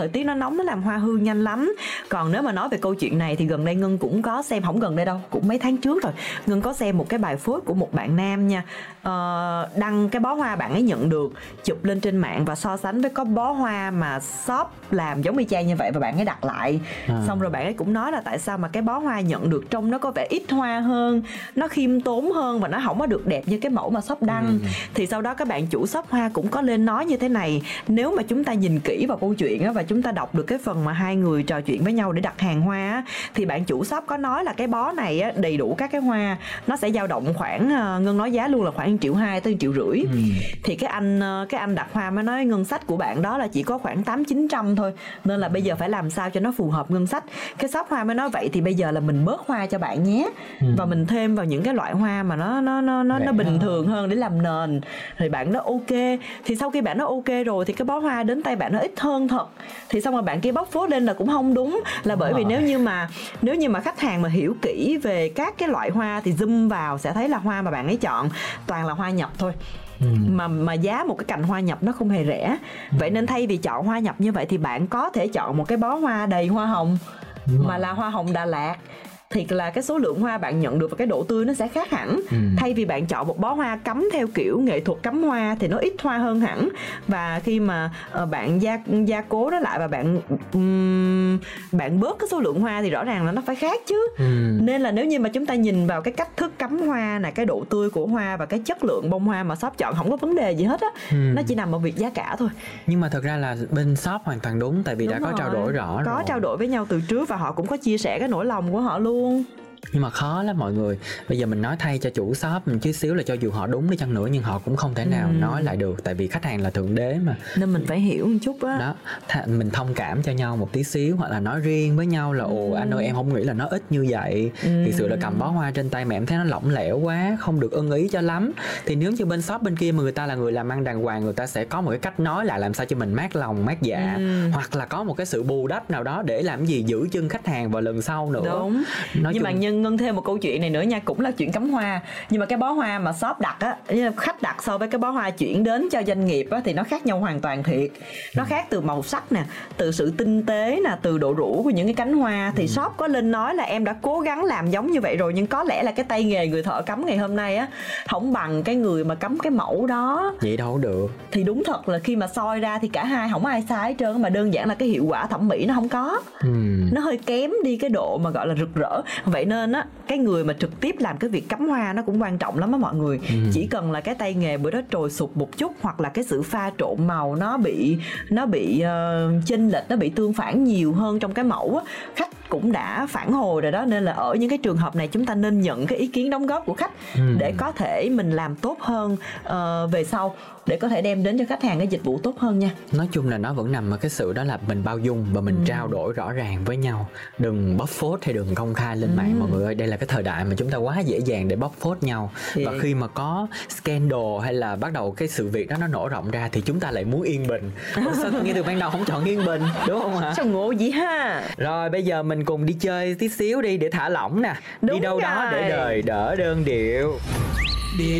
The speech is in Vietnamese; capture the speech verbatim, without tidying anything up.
thời tiết nó nóng nó làm hoa hư nhanh lắm. Còn nếu mà nói về câu chuyện này thì gần đây Ngân cũng có xem, không gần đây đâu, cũng mấy tháng trước rồi, Ngân có xem một cái bài post của một bạn nam nha, ờ, đăng cái bó hoa bạn ấy nhận được, chụp lên trên mạng và so sánh với có bó hoa mà shop làm giống y chang như vậy và bạn ấy đặt lại. à. Xong rồi bạn ấy cũng nói là tại sao mà cái bó hoa nhận được trông nó có vẻ ít hoa hơn, nó khiêm tốn hơn và nó không có được đẹp như cái mẫu mà shop đăng. ừ. Thì sau đó các bạn chủ shop hoa cũng có lên nói như thế này: nếu mà chúng ta nhìn kỹ vào câu chuyện á, và chúng ta đọc được cái phần mà hai người trò chuyện với nhau để đặt hàng hoa á, thì bạn chủ shop có nói là cái bó này á, đầy đủ các cái hoa nó sẽ dao động khoảng, Ngân nói giá luôn là khoảng triệu hai tới triệu rưỡi. ừ. Thì cái anh cái anh đặt hoa mới nói ngân sách của bạn đó là chỉ có khoảng tám chín trăm thôi, nên là bây giờ phải làm sao cho nó phù hợp ngân sách. Cái shop hoa mới nói vậy thì bây giờ là mình bớt hoa cho bạn nhé, ừ. và mình thêm vào những cái loại hoa mà nó nó nó nó, nó bình thường hơn để làm nền. Thì bạn nói ok. Thì sau khi bạn nói ok rồi thì cái bó hoa đến tay bạn nó ít hơn thật. Thì xong rồi bạn kia bóc phốt lên là cũng không đúng, là bởi vì nếu như mà nếu như mà khách hàng mà hiểu kỹ về các cái loại hoa thì zoom vào sẽ thấy là hoa mà bạn ấy chọn toàn là hoa nhập thôi. Ừ. mà mà giá một cái cành hoa nhập nó không hề rẻ. ừ. Vậy nên thay vì chọn hoa nhập như vậy thì bạn có thể chọn một cái bó hoa đầy hoa hồng, mà là hoa hồng Đà Lạt, thì là cái số lượng hoa bạn nhận được và cái độ tươi nó sẽ khác hẳn. ừ. Thay vì bạn chọn một bó hoa cắm theo kiểu nghệ thuật cắm hoa thì nó ít hoa hơn hẳn. Và khi mà uh, bạn gia gia cố nó lại và bạn um, bạn bớt cái số lượng hoa thì rõ ràng là nó phải khác chứ. ừ. Nên là nếu như mà chúng ta nhìn vào cái cách thức cắm hoa này, cái độ tươi của hoa và cái chất lượng bông hoa mà shop chọn không có vấn đề gì hết á. ừ. Nó chỉ nằm ở việc giá cả thôi. Nhưng mà thật ra là bên shop hoàn toàn đúng, tại vì đúng đã rồi. có trao đổi rõ có rồi. trao đổi với nhau từ trước và họ cũng có chia sẻ cái nỗi lòng của họ luôn. Nhưng mà khó lắm mọi người. Bây giờ mình nói thay cho chủ shop một chút xíu là cho dù họ đúng đi chăng nữa nhưng họ cũng không thể nào ừ. nói lại được, tại vì khách hàng là thượng đế mà, nên mình phải hiểu một chút á. Đó, th- mình thông cảm cho nhau một tí xíu, hoặc là nói riêng với nhau là ồ ừ. anh ơi em không nghĩ là nó ít như vậy. ừ. Thực sự là cầm bó hoa trên tay mà em thấy nó lỏng lẻo quá, không được ưng ý cho lắm. Thì nếu như bên shop bên kia mà người ta là người làm ăn đàng hoàng, người ta sẽ có một cái cách nói lại làm sao cho mình mát lòng mát dạ, ừ. hoặc là có một cái sự bù đắp nào đó để làm gì giữ chân khách hàng vào lần sau nữa. Đúng. Nói nhưng chung... mà nhân Ngân thêm một câu chuyện này nữa nha, cũng là chuyện cắm hoa. Nhưng mà cái bó hoa mà shop đặt á, khách đặt so với cái bó hoa chuyển đến cho doanh nghiệp á, thì nó khác nhau hoàn toàn thiệt. Nó khác từ màu sắc nè, từ sự tinh tế nè, từ độ rũ của những cái cánh hoa. Thì shop có lên nói là em đã cố gắng làm giống như vậy rồi, nhưng có lẽ là cái tay nghề người thợ cắm ngày hôm nay á không bằng cái người mà cắm cái mẫu đó. Vậy đâu được. Thì đúng thật là khi mà soi ra thì cả hai không ai sai hết trơn, mà đơn giản là cái hiệu quả thẩm mỹ nó không có. ừ. Nó hơi kém đi cái độ mà gọi là rực rỡ. Vậy nên á, cái người mà trực tiếp làm cái việc cắm hoa nó cũng quan trọng lắm á mọi người. ừ. Chỉ cần là cái tay nghề bữa đó trồi sụp một chút, hoặc là cái sự pha trộn màu nó bị nó bị uh, chênh lệch, nó bị tương phản nhiều hơn trong cái mẫu á, khách cũng đã phản hồi rồi đó. Nên là ở những cái trường hợp này chúng ta nên nhận cái ý kiến đóng góp của khách ừ. để có thể mình làm tốt hơn uh, về sau, để có thể đem đến cho khách hàng cái dịch vụ tốt hơn nha. Nói chung là nó vẫn nằm ở cái sự đó là mình bao dung và mình ừ. trao đổi rõ ràng với nhau. Đừng bóc phốt hay đừng công khai lên ừ. mạng mọi người ơi. Đây là cái thời đại mà chúng ta quá dễ dàng để bóc phốt nhau. Thì... Và khi mà có scandal hay là bắt đầu cái sự việc đó nó nổ rộng ra thì chúng ta lại muốn yên bình. Ủa, sao ngay từ ban đầu không chọn yên bình, đúng không hả? Sao ngộ gì ha. Rồi bây giờ mình cùng đi chơi tí xíu đi để thả lỏng nè. Đúng đi đâu rồi. Đó để đời đỡ đơn điệu. Địa